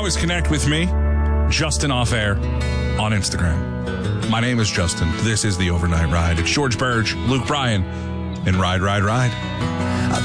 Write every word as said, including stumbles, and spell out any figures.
always connect with me, Justin Off Air, on Instagram. My name is Justin. This is The Overnight Ride. It's George Burge, Luke Bryan, and Ride, Ride, Ride.